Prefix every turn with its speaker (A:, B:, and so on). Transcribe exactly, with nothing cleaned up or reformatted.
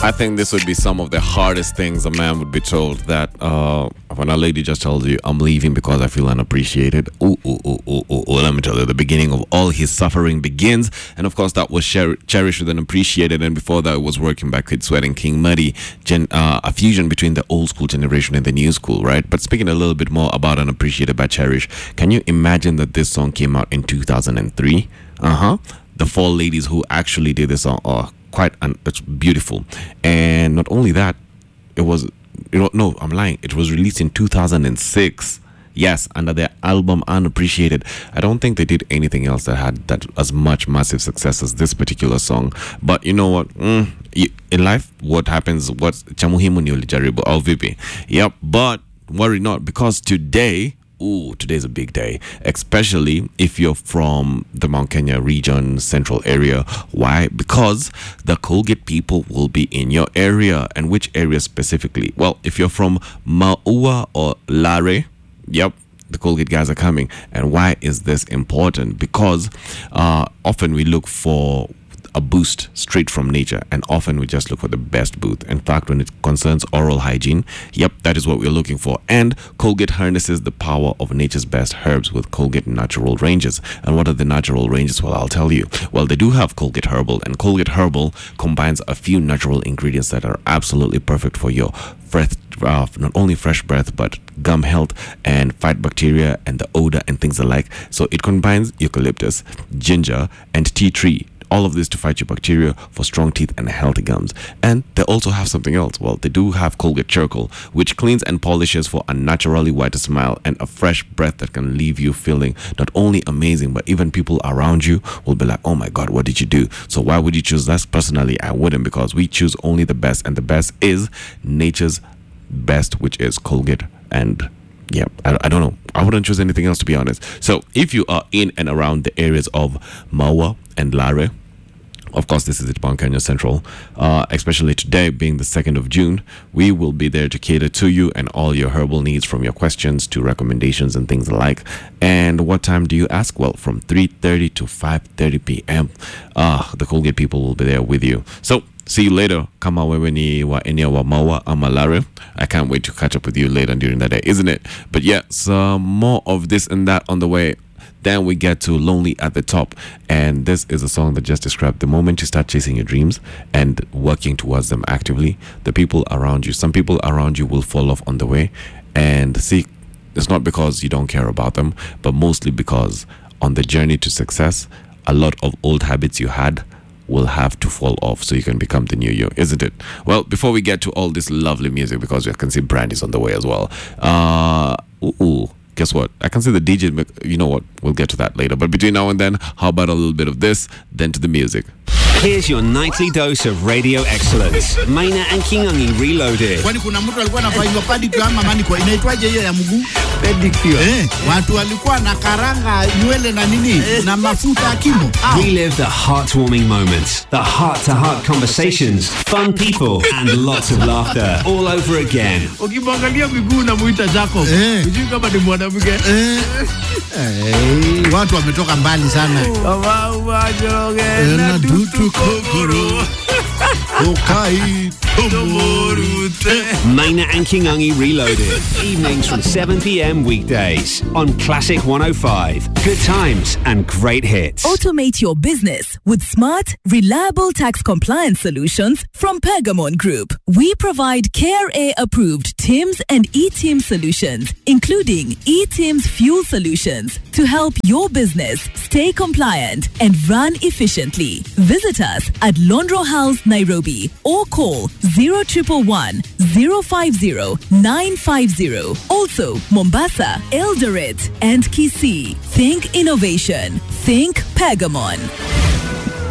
A: I think this would be some of the hardest things a man would be told, that uh, when a lady just tells you, I'm leaving because I feel unappreciated. Ooh, ooh, ooh, ooh, ooh, ooh. Let me tell you, the beginning of all his suffering begins. And of course, that was Cher- Cherished with an Appreciated. And before that, it was Working by Kid Sweat and King Muddy. Gen- uh, a fusion between the old school generation and the new school, right? But speaking a little bit more about Unappreciated by Cherish, can you imagine that this song came out in two thousand three? Uh-huh. The four ladies who actually did this song are quite un- it's beautiful. And not only that, it was you know, no I'm lying it was released in two thousand six. Yes, under their album Unappreciated. I don't think they did anything else that had that as much massive success as this particular song. But you know what, mm, in life what happens, what's chamuhimu ni ulijaribu au vipi. Yep. But worry not, because today, ooh, today's a big day, especially if you're from the Mount Kenya region, central area. Why? Because the Colgate people will be in your area. And which area specifically? Well, if you're from Maua or Lare, yep, the Colgate guys are coming. And why is this important? Because uh, often we look for a boost straight from nature, and often we just look for the best boost. In fact, when it concerns oral hygiene, yep, that is what we're looking for. And Colgate harnesses the power of nature's best herbs with Colgate natural ranges. And what are the natural ranges? Well, I'll tell you. Well, they do have Colgate Herbal, and Colgate Herbal combines a few natural ingredients that are absolutely perfect for your fresh, uh, not only fresh breath, but gum health and fight bacteria and the odor and things alike. So it combines eucalyptus, ginger, and tea tree. All of this to fight your bacteria for strong teeth and healthy gums. And they also have something else. Well, they do have Colgate Charcoal, which cleans and polishes for a naturally whiter smile and a fresh breath that can leave you feeling not only amazing, but even people around you will be like, oh my God, what did you do? So why would you choose that? Personally, I wouldn't, because we choose only the best, and the best is nature's best, which is Colgate. And yeah, I, I don't know. I wouldn't choose anything else, to be honest. So if you are in and around the areas of Maua and Lare, of course, this is at Mount Kenya Central, uh, especially today being the second of June, we will be there to cater to you and all your herbal needs, from your questions to recommendations and things alike. And what time do you ask? Well, from three thirty to five thirty p.m. Uh, the Colgate people will be there with you. So, see you later. Kama wewe ni wa eneo wa Maua ama Lare. I can't wait to catch up with you later during the day, isn't it? But yeah, some more of this and that on the way. Then we get to Lonely at the Top. And this is a song that just described the moment you start chasing your dreams and working towards them actively, the people around you, some people around you will fall off on the way. And see, it's not because you don't care about them, but mostly because on the journey to success, a lot of old habits you had will have to fall off so you can become the new you, isn't it? Well, before we get to all this lovely music, because we can see Brandy's on the way as well. Uh, ooh, ooh. Guess what? I can see the D J. You know what? We'll get to that later. But between now and then, how about a little bit of this, then to the music?
B: Here's your nightly dose of radio excellence. Maina and Kingangi Reloaded.
C: Kwani kuna mtu alikuwa anafanywa pedicure ama manicure, inaitwaje hiyo ya mguu?
B: Pedicure.
C: Eh, watu walikuwa na karanga nywele na nini na mafuta ya kimo.
B: Relive the heartwarming moments, the heart-to-heart conversations, fun people, and lots of laughter all over again.
C: Ukimwangalia miguu na muita Jacob. Unajua kama ni mwanamke. Eh. Eh, watu wametoka mbali sana.
D: Kama umajoge
C: na dutu kokoro. Okay, tomorute.
B: Maina and Kingangi Reloaded. Evenings from seven p.m. weekdays on Classic one oh five. Good times and great hits.
E: Automate your business with smart, reliable tax compliance solutions from Pergamon Group. We provide K R A-approved T I M S and E-T I M S solutions, including E-T I M S fuel solutions, to help your business stay compliant and run efficiently. Visit us at Londro House, Nairobi, or call zero one one one, zero five zero, nine five zero. Also, Mombasa, Eldoret, and Kisii. Think innovation. Think Pergamon.